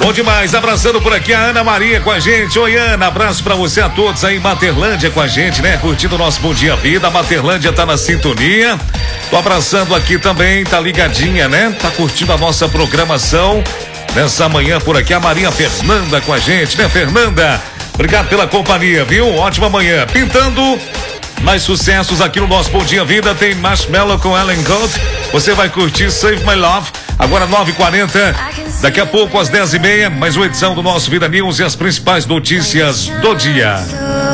Bom demais, abraçando por aqui a Ana Maria com a gente. Oi, Ana, abraço pra você, a todos aí, Materlândia com a gente, né? Curtindo o nosso Bom Dia Vida, a Materlândia tá na sintonia. Tô abraçando aqui também, tá ligadinha, né? Tá curtindo a nossa programação nessa manhã por aqui, a Maria Fernanda com a gente, né, Fernanda? Obrigado pela companhia, viu? Ótima manhã. Pintando mais sucessos aqui no nosso Bom Dia Vida, tem Marshmello com Ellen Gold. Você vai curtir Save My Love, agora 9h40. Daqui a pouco, às 10h30, mais uma edição do nosso Vida News e as principais notícias do dia.